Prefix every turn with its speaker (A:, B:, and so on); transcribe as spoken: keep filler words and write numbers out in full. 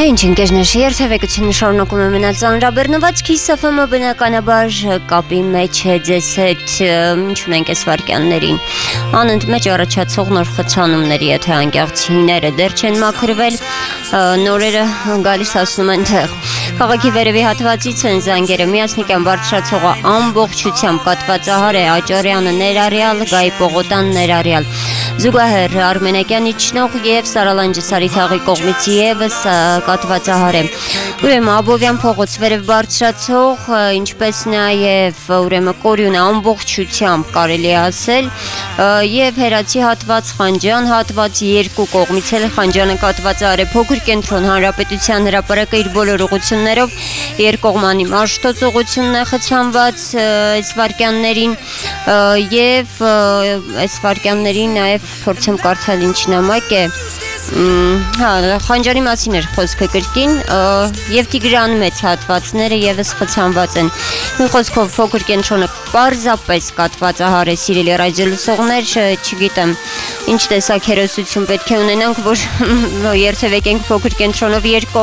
A: Ինչ ընկերներ, երթևեկությունը շարունակում է մնալ ծանրաբեռնված, Kiss F M-ը բնականաբար կապի մեջ է ձեզ հետ, ինչ ունենք այս վարքյաններին, անընդմեջ առաջացող նոր խցանումների, եթե անկեղծիները դեռ չեն մաքրվել, նորերը գալիս ասում են տեղ։ Քաղաքի վերևի հատվածից են զանգերը, միասնիկյան բարձրացողը ամբողջությամբ կատվածահար է, Աճարյանը ներառյալ, Գայի Պողոտան ներառյալ, Զուգահեռ Արմենակյանի իջնող և Սարալանջի Սարիթաղի կողմից ևս կատվածահար է։ Ուրեմն Աբովյան փողոց վերև բարձրացող, ինչպես նաև ուրեմն Կորյունը ամբողջությամբ կարելի է ասել, եւ Հերացի հատված, Խանջյան հատված երկու կողմից էլ Խանջյանը կատվածահար է, Փոքր Կենտրոն Հանրապետության հրապարակը իր բոլոր ուղղություններով երկկողմանի Մաշտոց ուղղությունն է խցանված այս վարքյաններին եւ այս վարքյաններին նաև փորձեմ կարդալ ինչ նամակ է։ Հա, Խանջանի մասին էր խոսքը կրկին եւ Տիգրան մեծ հատվածները եւս խցանված են։ Մի խոսքով Փոքր Կենտրոնը պարզապես կատվածահար է, սիրելի ռադիոլսողներ, չգիտեմ ինչ տեսակ հերոսություն պետք է ունենանք, որ երթևեկենք Փոքր Կենտրոնով երկու